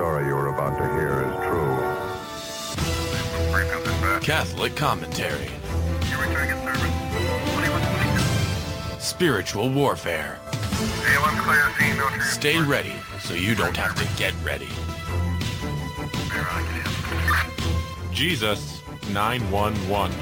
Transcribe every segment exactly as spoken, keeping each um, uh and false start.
story you're about to hear is true. Catholic commentary. Spiritual warfare. Stay ready so you don't have to get ready. Jesus nine one one.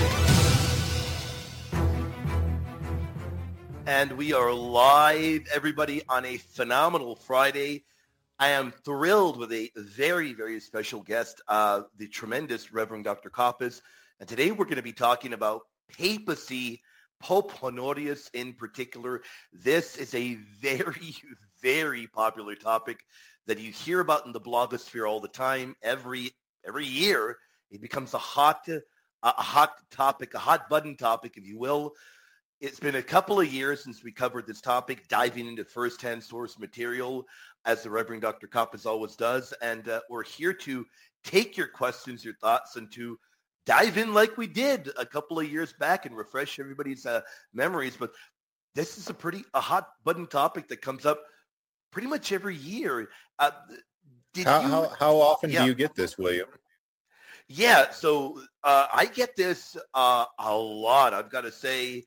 And we are live, everybody, on a phenomenal Friday. I am thrilled with a very, very special guest, uh, the tremendous Reverend Doctor Koppas. And today we're going to be talking about papacy, Pope Honorius in particular. This is a very, very popular topic that you hear about in the blogosphere all the time. Every every year, it becomes a hot, a hot topic, a hot button topic, if you will. It's been a couple of years since we covered this topic, diving into first-hand source material, as the Reverend Doctor Koppas always does. And uh, we're here to take your questions, your thoughts, and to dive in like we did a couple of years back and refresh everybody's uh, memories. But this is a pretty a hot button topic that comes up pretty much every year. Uh, did how, you, how, how often yeah. do you get this, William? Yeah, so uh, I get this uh, a lot. I've got to say,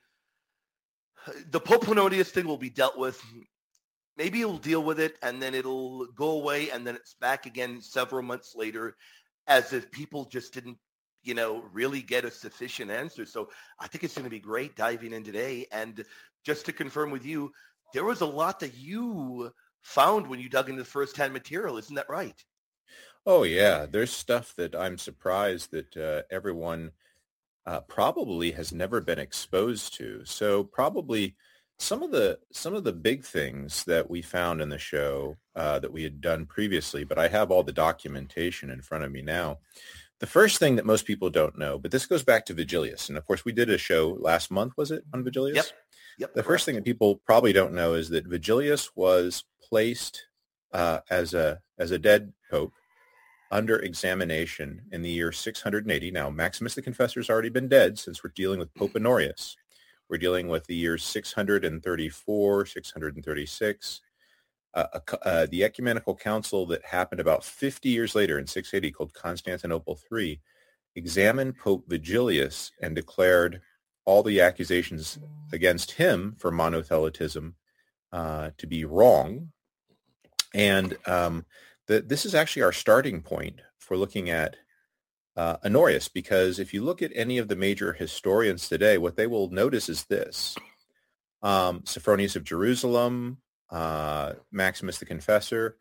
the Pope Honorius thing will be dealt with. Maybe you'll deal with it, and then it'll go away, and then it's back again several months later, as if people just didn't, you know, really get a sufficient answer. So I think it's going to be great diving in today. And just to confirm with you, there was a lot that you found when you dug into the first-hand material. Isn't that right? Oh, yeah. There's stuff that I'm surprised that uh, everyone uh, probably has never been exposed to. So probably some of the some of the big things that we found in the show uh, that we had done previously, but I have all the documentation in front of me now. The first thing that most people don't know, but this goes back to Vigilius. And of course, we did a show last month, was it, on Vigilius? Yep. Yep. The correct. first thing that people probably don't know is that Vigilius was placed uh, as a as a dead pope under examination in the year six hundred eighty. Now, Maximus the Confessor has already been dead since we're dealing with Pope Honorius. We're dealing with the years six hundred thirty-four, six hundred thirty-six. Uh, uh, the ecumenical council that happened about fifty years later in six eighty, called Constantinople the Third, examined Pope Vigilius and declared all the accusations against him for monothelitism uh, to be wrong. And um, the, this is actually our starting point for looking at uh, Honorius, because if you look at any of the major historians today, what they will notice is this. Um, Sophronius of Jerusalem, uh, Maximus the Confessor,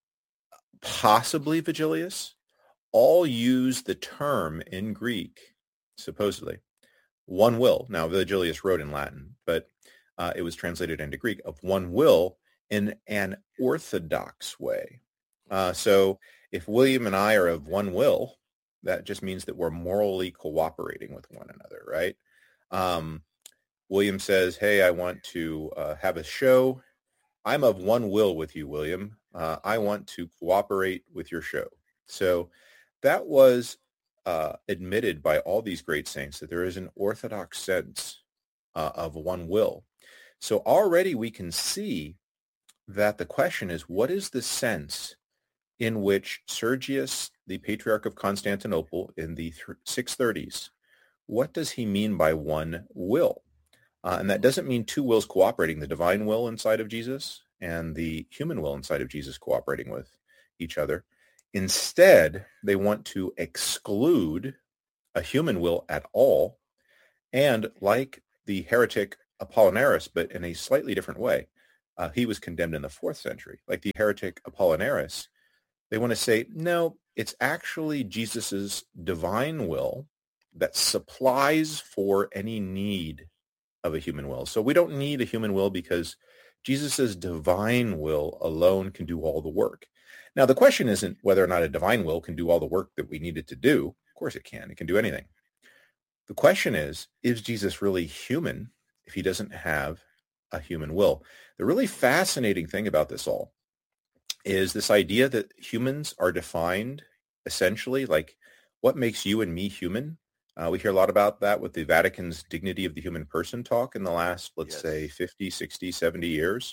possibly Vigilius, all use the term in Greek, supposedly, one will. Now, Vigilius wrote in Latin, but uh, it was translated into Greek, of one will in an orthodox way. Uh, so if William and I are of one will, that just means that we're morally cooperating with one another, right? Um, William says, hey, I want to uh, have a show. I'm of one will with you, William. Uh, I want to cooperate with your show. So that was uh, admitted by all these great saints, that there is an orthodox sense uh, of one will. So already we can see that the question is, what is the sense in which Sergius, the Patriarch of Constantinople in the six thirties, what does he mean by one will? Uh, and that doesn't mean two wills cooperating, the divine will inside of Jesus and the human will inside of Jesus cooperating with each other. Instead, they want to exclude a human will at all. And like the heretic Apollinaris, but in a slightly different way, uh, he was condemned in the fourth century. Like the heretic Apollinaris, they want to say, no, it's actually Jesus's divine will that supplies for any need of a human will. So we don't need a human will because Jesus's divine will alone can do all the work. Now, the question isn't whether or not a divine will can do all the work that we need it to do. Of course it can. It can do anything. The question is, is Jesus really human if he doesn't have a human will? The really fascinating thing about this all is this idea that humans are defined essentially like what makes you and me human. Uh, we hear a lot about that with the Vatican's Dignity of the Human Person talk in the last, let's Yes. say, fifty, sixty, seventy years.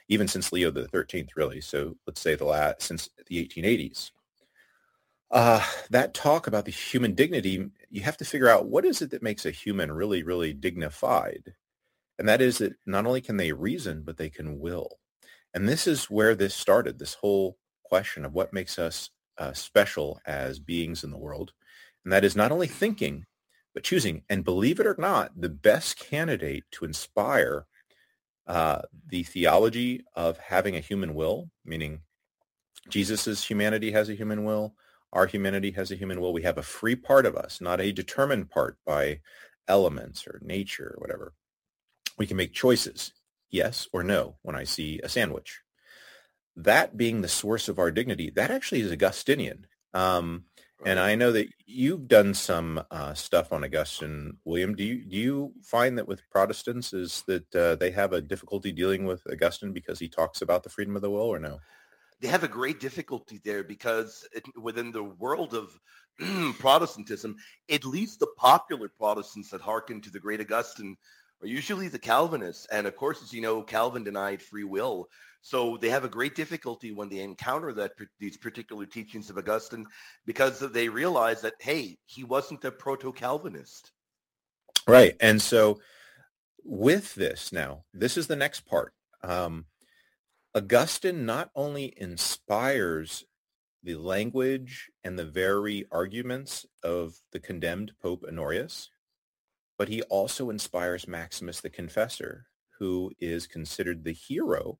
even since Leo the thirteenth, really. So let's say the last, since the eighteen eighties. Uh, that talk about the human dignity, you have to figure out what is it that makes a human really, really dignified. And that is that not only can they reason, but they can will. And this is where this started, this whole question of what makes us uh, special as beings in the world. And that is not only thinking, but choosing. And believe it or not, the best candidate to inspire uh, the theology of having a human will, meaning Jesus's humanity has a human will, our humanity has a human will. We have a free part of us, not a determined part by elements or nature or whatever. We can make choices, yes or no, when I see a sandwich. That being the source of our dignity, that actually is Augustinian. Um, and I know that you've done some uh, stuff on Augustine, William. Do you do you find that with Protestants is that uh, they have a difficulty dealing with Augustine because he talks about the freedom of the will, or no? They have a great difficulty there because it, within the world of Protestantism, at least the popular Protestants that hearken to the great Augustine are usually the Calvinists. And of course, as you know, Calvin denied free will. So they have a great difficulty when they encounter that these particular teachings of Augustine, because they realize that, hey, he wasn't a proto-Calvinist. Right. And so with this now, this is the next part. Um, Augustine not only inspires the language and the very arguments of the condemned Pope Honorius, but he also inspires Maximus the Confessor, who is considered the hero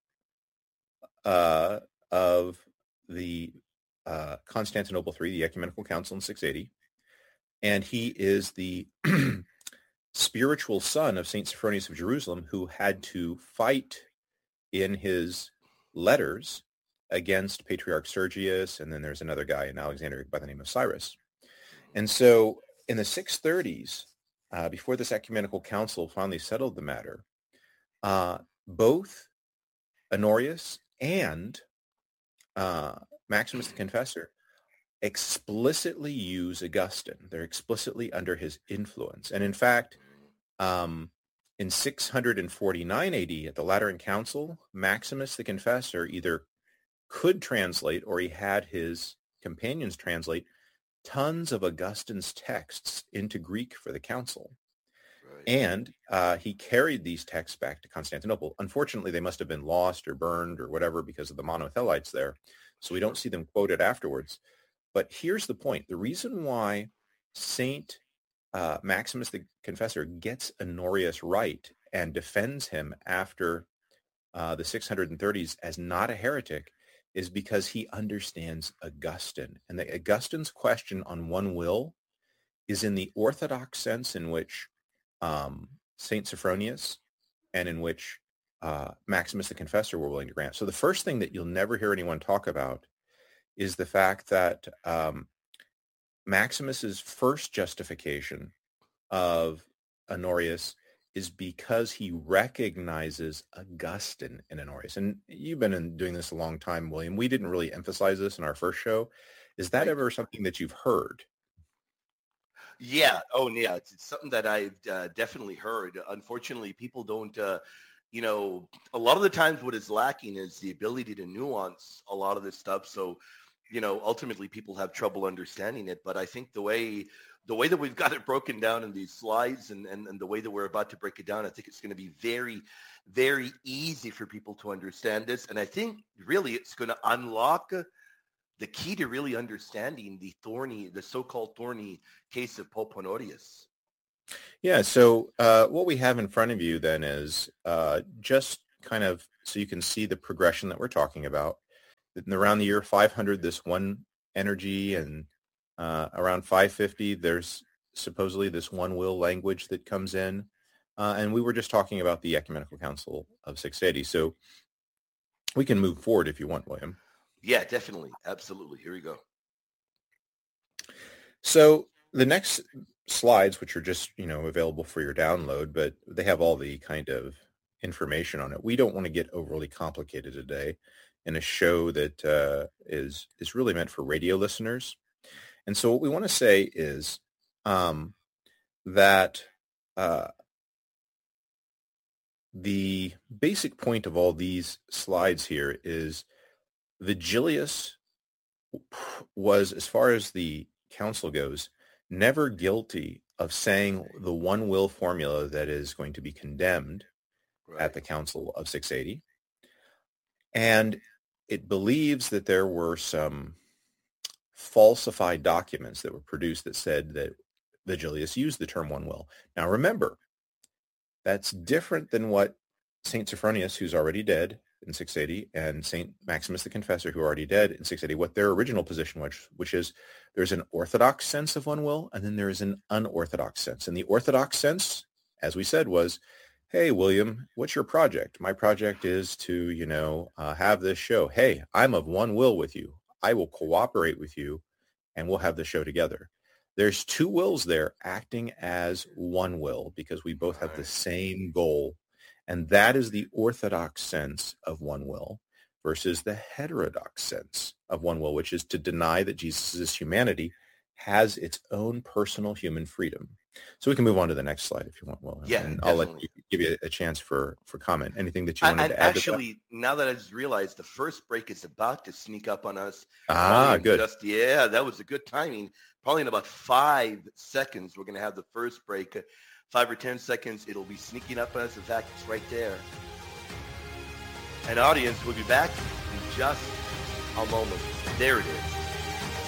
uh, of the uh, Constantinople three, the Ecumenical Council in six eighty, and he is the spiritual son of Saint Sophronius of Jerusalem, who had to fight in his letters against Patriarch Sergius, and then there's another guy in Alexandria by the name of Cyrus. And so in the six thirties, uh, before this ecumenical council finally settled the matter, uh, both Honorius and uh, Maximus the Confessor explicitly use Augustine. They're explicitly under his influence. And in fact, um, in six forty-nine A D, at the Lateran Council, Maximus the Confessor either could translate or he had his companions translate tons of Augustine's texts into Greek for the council. Right. And uh, he carried these texts back to Constantinople. Unfortunately, they must have been lost or burned or whatever because of the monothelites there. So we don't see them quoted afterwards. But here's the point. The reason why Saint uh, Maximus the Confessor gets Honorius right and defends him after uh, the six thirties as not a heretic is because he understands Augustine. And the Augustine's question on one will is in the orthodox sense in which um, Saint Sophronius and in which uh, Maximus the Confessor were willing to grant. So the first thing that you'll never hear anyone talk about is the fact that um, Maximus's first justification of Honorius is because he recognizes Augustine in Honorius. And you've been in doing this a long time, William. We didn't really emphasize this in our first show. Is that right. ever something that you've heard? Yeah. Oh, yeah. It's, it's something that I've uh, definitely heard. Unfortunately, people don't, uh, you know, a lot of the times what is lacking is the ability to nuance a lot of this stuff. So, you know, ultimately people have trouble understanding it. But I think the way the way that we've got it broken down in these slides and, and, and the way that we're about to break it down, I think it's going to be very, very easy for people to understand this. And I think really it's going to unlock the key to really understanding the thorny, the so-called thorny case of Pope Honorius. Yeah. So uh, what we have in front of you then is uh, just kind of so you can see the progression that we're talking about. And around the year five hundred, this one energy, and uh, around five fifty, there's supposedly this one will language that comes in. Uh, and we were just talking about the Ecumenical Council of six eighty. So we can move forward if you want, William. Yeah, definitely. Absolutely. Here we go. So the next slides, which are just, you know, available for your download, but they have all the kind of information on it. We don't want to get overly complicated today in a show that uh, is is really meant for radio listeners. And so what we want to say is um, that uh, the basic point of all these slides here is Vigilius was, as far as the council goes, never guilty of saying the one will formula that is going to be condemned Right. at the Council of six eighty. And it believes that there were some falsified documents that were produced that said that Vigilius used the term one will. Now remember, that's different than what Saint Sophronius, who's already dead in six eighty, and Saint Maximus the Confessor, who are already dead in six eighty, what their original position was, which is there's an orthodox sense of one will, and then there's an unorthodox sense. And the orthodox sense, as we said, was, hey, William, what's your project? My project is to, you know, uh, have this show. Hey, I'm of one will with you. I will cooperate with you, and we'll have the show together. There's two wills there acting as one will because we both have the same goal. And that is the orthodox sense of one will versus the heterodox sense of one will, which is to deny that Jesus' humanity has its own personal human freedom. So we can move on to the next slide if you want, Will. Yeah, and I'll let definitely. you give you a chance for, for comment. Anything that you And, wanted and to add actually, now that I just realized the first break is about to sneak up on us. to that? Ah, Probably in good. Just, yeah, that was a good timing. Probably in about five seconds, we're going to have the first break. Five or ten seconds, it'll be sneaking up on us. In fact, it's right there. And audience, we'll be back in just a moment. There it is.